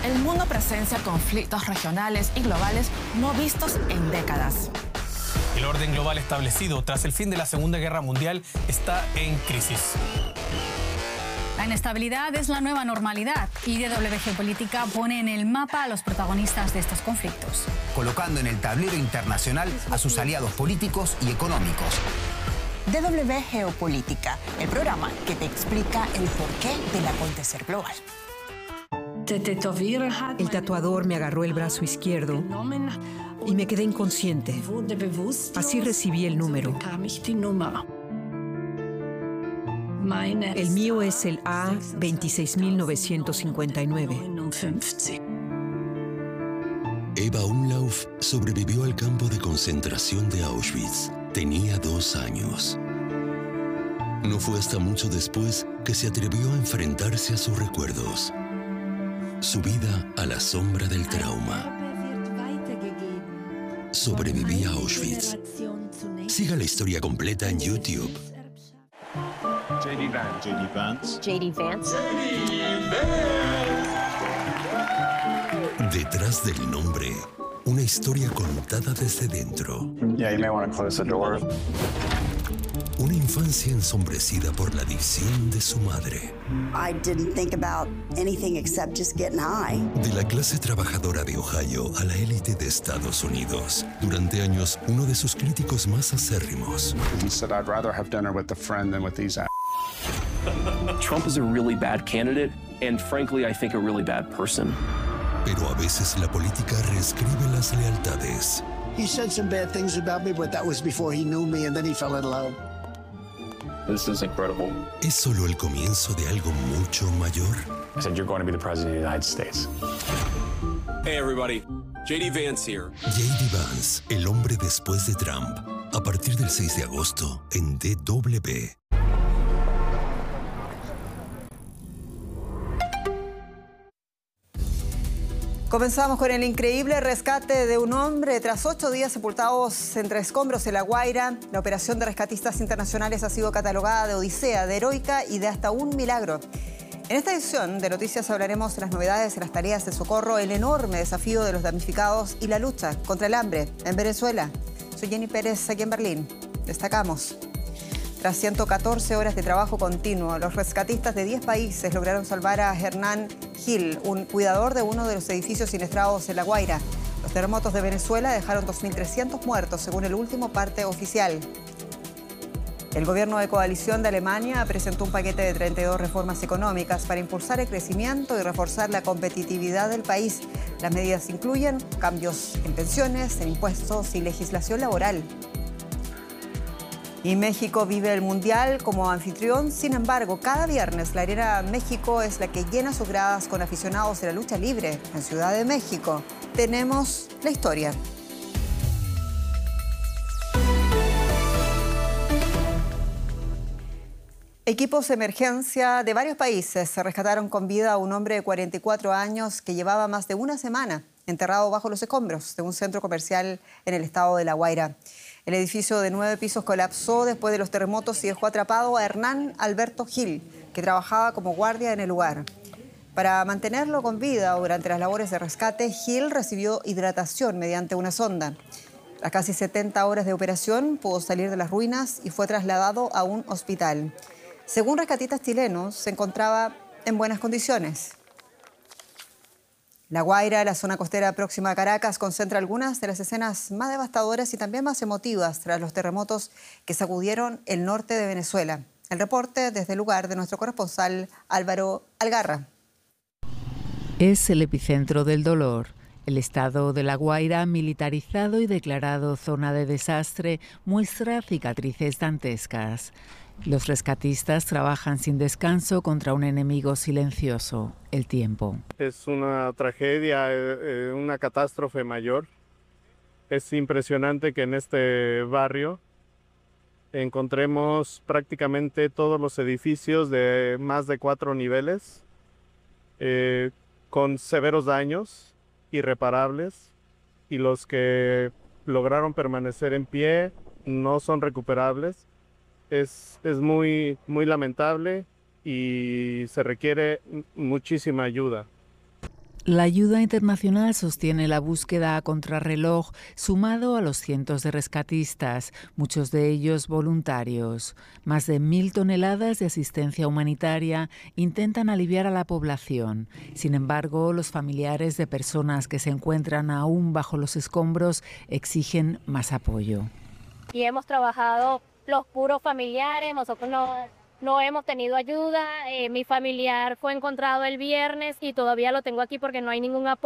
El mundo presencia conflictos regionales y globales no vistos en décadas. El orden global establecido tras el fin de la Segunda Guerra Mundial está en crisis. La inestabilidad es la nueva normalidad y DW Geopolítica pone en el mapa a los protagonistas de estos conflictos, colocando en el tablero internacional a sus aliados políticos y económicos. DW Geopolítica, el programa que te explica el porqué del acontecer global. El tatuador me agarró el brazo izquierdo y me quedé inconsciente. Así recibí el número. El mío es el A26959. Eva Umlauf sobrevivió al campo de concentración de Auschwitz. Tenía 2 años. No fue hasta mucho después que se atrevió a enfrentarse a sus recuerdos. Su vida a la sombra del trauma. Sobreviví a Auschwitz. Siga la historia completa en YouTube. J.D. Vance. J.D. Vance. J.D. Vance. Detrás del nombre, una historia contada desde dentro. Yeah, you may want to close the door. Una infancia ensombrecida por la adicción de su madre. I didn't think about anything except just getting high. De la clase trabajadora de Ohio a la élite de Estados Unidos. Durante años, uno de sus críticos más acérrimos. He said, I'd rather have dinner with a friend than with these Trump is a really bad candidate, and frankly, I think a really bad person. Pero a veces la política reescribe las lealtades. He said some bad things about me, but that was before he knew me, and then he fell in love. This is incredible. ¿Es solo el comienzo de algo mucho mayor? I said, you're going to be the president of the United States. Hey, everybody. J.D. Vance here. J.D. Vance, el hombre después de Trump. A partir del 6 de agosto en DW. Comenzamos con el increíble rescate de un hombre tras 8 días sepultados entre escombros en La Guaira. La operación de rescatistas internacionales ha sido catalogada de odisea, de heroica y de hasta un milagro. En esta edición de Noticias hablaremos de las novedades en las tareas de socorro, el enorme desafío de los damnificados y la lucha contra el hambre en Venezuela. Soy Jenny Pérez, aquí en Berlín. Destacamos. Tras 114 horas de trabajo continuo, los rescatistas de 10 países lograron salvar a Hernán Gil, un cuidador de uno de los edificios siniestrados en La Guaira. Los terremotos de Venezuela dejaron 2.300 muertos, según el último parte oficial. El gobierno de coalición de Alemania presentó un paquete de 32 reformas económicas para impulsar el crecimiento y reforzar la competitividad del país. Las medidas incluyen cambios en pensiones, en impuestos y legislación laboral. Y México vive el Mundial como anfitrión. Sin embargo, cada viernes la Arena México es la que llena sus gradas con aficionados de la lucha libre en Ciudad de México. Tenemos la historia. Equipos de emergencia de varios países rescataron con vida a un hombre de 44 años que llevaba más de una semana enterrado bajo los escombros de un centro comercial en el estado de La Guaira. El edificio de 9 pisos colapsó después de los terremotos y dejó atrapado a Hernán Alberto Gil, que trabajaba como guardia en el lugar. Para mantenerlo con vida durante las labores de rescate, Gil recibió hidratación mediante una sonda. Tras casi 70 horas de operación, pudo salir de las ruinas y fue trasladado a un hospital. Según rescatistas chilenos, se encontraba en buenas condiciones. La Guaira, la zona costera próxima a Caracas, concentra algunas de las escenas más devastadoras y también más emotivas tras los terremotos que sacudieron el norte de Venezuela. El reporte desde el lugar de nuestro corresponsal Álvaro Algarra. Es el epicentro del dolor. El estado de La Guaira, militarizado y declarado zona de desastre, muestra cicatrices dantescas. Los rescatistas trabajan sin descanso contra un enemigo silencioso, el tiempo. Es una tragedia, una catástrofe mayor. Es impresionante que en este barrio encontremos prácticamente todos los edificios de más de 4 niveles con severos daños irreparables, y los que lograron permanecer en pie no son recuperables. Es muy lamentable y se requiere muchísima ayuda. La ayuda internacional sostiene la búsqueda a contrarreloj, sumado a los cientos de rescatistas, muchos de ellos voluntarios. Más de 1.000 toneladas de asistencia humanitaria intentan aliviar a la población. Sin embargo, los familiares de personas que se encuentran aún bajo los escombros exigen más apoyo. Y hemos trabajado los puros familiares, nosotros no hemos tenido ayuda. Mi familiar fue encontrado el viernes y todavía lo tengo aquí porque no hay ningún apoyo.